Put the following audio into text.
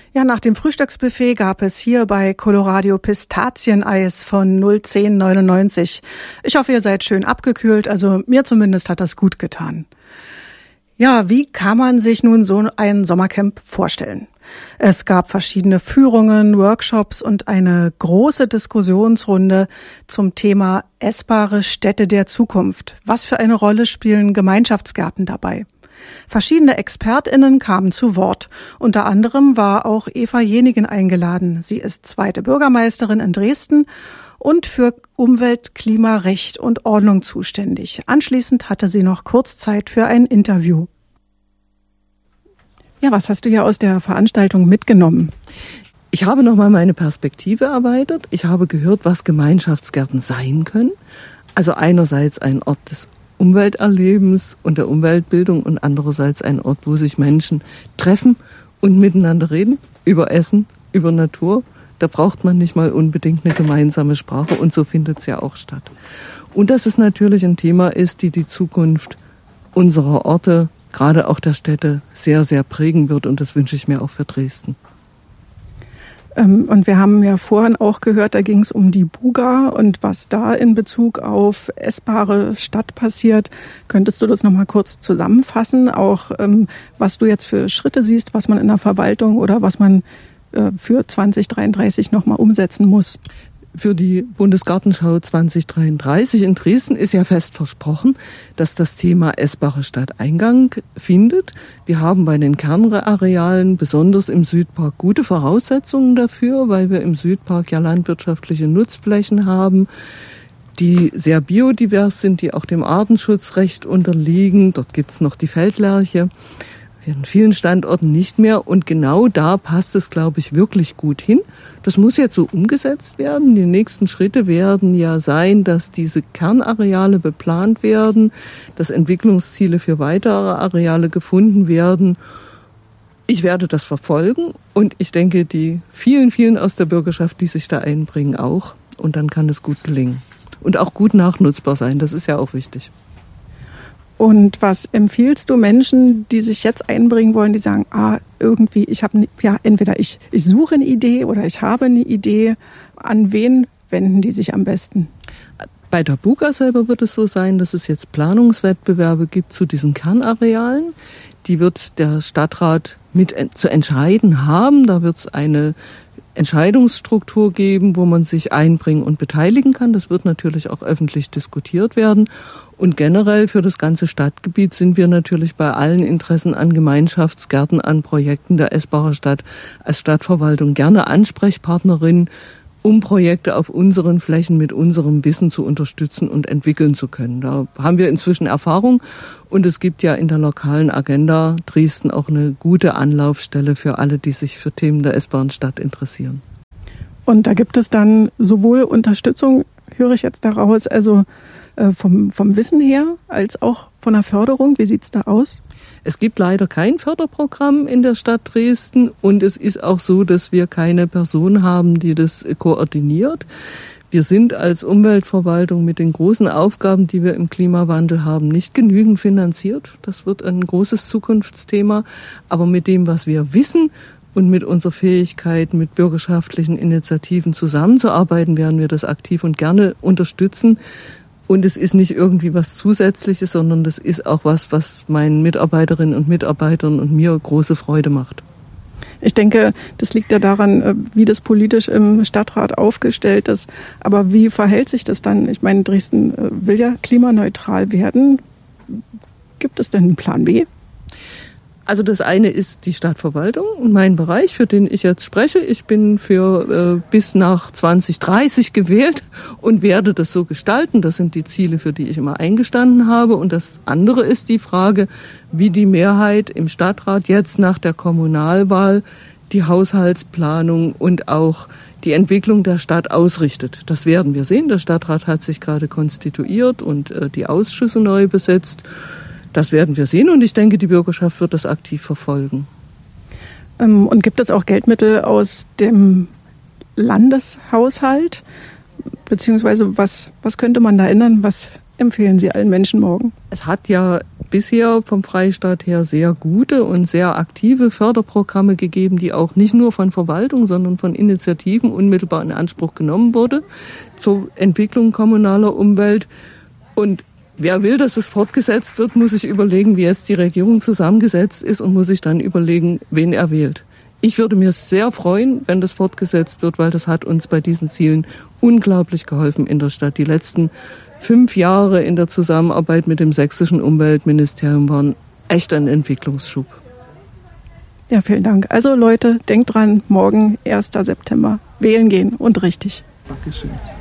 Ja, nach dem Frühstücksbuffet gab es hier bei Coloradio Pistazieneis von 0,1099. Ich hoffe, ihr seid schön abgekühlt, also mir zumindest hat das gut getan. Ja, wie kann man sich nun so ein Sommercamp vorstellen? Es gab verschiedene Führungen, Workshops und eine große Diskussionsrunde zum Thema essbare Städte der Zukunft. Was für eine Rolle spielen Gemeinschaftsgärten dabei? Verschiedene ExpertInnen kamen zu Wort. Unter anderem war auch Eva Jenigen eingeladen. Sie ist zweite Bürgermeisterin in Dresden und für Umwelt, Klima, Recht und Ordnung zuständig. Anschließend hatte sie noch kurz Zeit für ein Interview. Ja, was hast du hier aus der Veranstaltung mitgenommen? Ich habe nochmal meine Perspektive erweitert. Ich habe gehört, was Gemeinschaftsgärten sein können. Also einerseits ein Ort des Umwelterlebens und der Umweltbildung und andererseits ein Ort, wo sich Menschen treffen und miteinander reden, über Essen, über Natur. Da braucht man nicht mal unbedingt eine gemeinsame Sprache und so findet es ja auch statt. Und dass es natürlich ein Thema ist, die Zukunft unserer Orte, gerade auch der Städte, sehr, sehr prägen wird und das wünsche ich mir auch für Dresden. Und wir haben ja vorhin auch gehört, da ging es um die Buga und was da in Bezug auf essbare Stadt passiert. Könntest du das nochmal kurz zusammenfassen? Auch was du jetzt für Schritte siehst, was man in der Verwaltung oder was man für 2033 nochmal umsetzen muss? Für die Bundesgartenschau 2033 in Dresden ist ja fest versprochen, dass das Thema essbare Stadt Eingang findet. Wir haben bei den Kernarealen, besonders im Südpark, gute Voraussetzungen dafür, weil wir im Südpark ja landwirtschaftliche Nutzflächen haben, die sehr biodivers sind, die auch dem Artenschutzrecht unterliegen. Dort gibt's noch die Feldlerche. An vielen Standorten nicht mehr und genau da passt es, glaube ich, wirklich gut hin. Das muss jetzt so umgesetzt werden. Die nächsten Schritte werden ja sein, dass diese Kernareale beplant werden, dass Entwicklungsziele für weitere Areale gefunden werden. Ich werde das verfolgen und ich denke, die vielen, vielen aus der Bürgerschaft, die sich da einbringen, auch. Und dann kann es gut gelingen. Und auch gut nachnutzbar sein, das ist ja auch wichtig. Und was empfiehlst du Menschen, die sich jetzt einbringen wollen, die sagen, irgendwie, entweder ich suche eine Idee oder ich habe eine Idee, an wen wenden die sich am besten? Bei der Buga selber wird es so sein, dass es jetzt Planungswettbewerbe gibt zu diesen Kernarealen. Die wird der Stadtrat mit zu entscheiden haben. Da wird es eine Entscheidungsstruktur geben, wo man sich einbringen und beteiligen kann. Das wird natürlich auch öffentlich diskutiert werden. Und generell für das ganze Stadtgebiet sind wir natürlich bei allen Interessen an Gemeinschaftsgärten, an Projekten der essbaren Stadt als Stadtverwaltung gerne Ansprechpartnerin, um Projekte auf unseren Flächen mit unserem Wissen zu unterstützen und entwickeln zu können. Da haben wir inzwischen Erfahrung und es gibt ja in der lokalen Agenda Dresden auch eine gute Anlaufstelle für alle, die sich für Themen der essbaren Stadt interessieren. Und da gibt es dann sowohl Unterstützung, höre ich jetzt daraus, also vom Wissen her, als auch von der Förderung. Wie sieht's da aus? Es gibt leider kein Förderprogramm in der Stadt Dresden und es ist auch so, dass wir keine Person haben, die das koordiniert. Wir sind als Umweltverwaltung mit den großen Aufgaben, die wir im Klimawandel haben, nicht genügend finanziert. Das wird ein großes Zukunftsthema. Aber mit dem, was wir wissen und mit unserer Fähigkeit, mit bürgerschaftlichen Initiativen zusammenzuarbeiten, werden wir das aktiv und gerne unterstützen. Und es ist nicht irgendwie was Zusätzliches, sondern das ist auch was meinen Mitarbeiterinnen und Mitarbeitern und mir große Freude macht. Ich denke, das liegt ja daran, wie das politisch im Stadtrat aufgestellt ist. Aber wie verhält sich das dann? Ich meine, Dresden will ja klimaneutral werden. Gibt es denn einen Plan B? Also das eine ist die Stadtverwaltung und mein Bereich, für den ich jetzt spreche. Ich bin für bis nach 2030 gewählt und werde das so gestalten. Das sind die Ziele, für die ich immer eingestanden habe. Und das andere ist die Frage, wie die Mehrheit im Stadtrat jetzt nach der Kommunalwahl die Haushaltsplanung und auch die Entwicklung der Stadt ausrichtet. Das werden wir sehen. Der Stadtrat hat sich gerade konstituiert und die Ausschüsse neu besetzt. Das werden wir sehen und ich denke, die Bürgerschaft wird das aktiv verfolgen. Und gibt es auch Geldmittel aus dem Landeshaushalt? Beziehungsweise was könnte man da ändern? Was empfehlen Sie allen Menschen morgen? Es hat ja bisher vom Freistaat her sehr gute und sehr aktive Förderprogramme gegeben, die auch nicht nur von Verwaltung, sondern von Initiativen unmittelbar in Anspruch genommen wurde zur Entwicklung kommunaler Umwelt. Und wer will, dass es fortgesetzt wird, muss sich überlegen, wie jetzt die Regierung zusammengesetzt ist und muss sich dann überlegen, wen er wählt. Ich würde mir sehr freuen, wenn das fortgesetzt wird, weil das hat uns bei diesen Zielen unglaublich geholfen in der Stadt. Die letzten 5 Jahre in der Zusammenarbeit mit dem sächsischen Umweltministerium waren echt ein Entwicklungsschub. Ja, vielen Dank. Also Leute, denkt dran, morgen 1. September wählen gehen und richtig. Dankeschön.